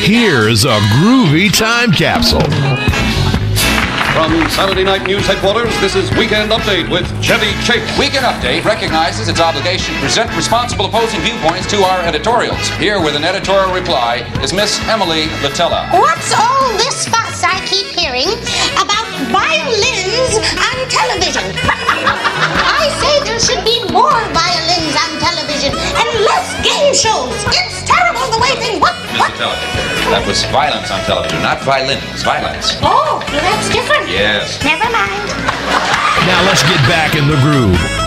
Here's a groovy time capsule. From Saturday Night News headquarters, this is Weekend Update with Chevy Chase. Weekend Update recognizes its obligation to present responsible opposing viewpoints to our editorials. Here with an editorial reply is Miss Emily Latella. What's all this fuss I keep hearing about violins on television? I say there should be more violins on television and less game shows. It's terrible the way things... What? That was violence on television, not violins. Violence. Oh, that's different. Yes. Never mind. Now let's get back in the groove.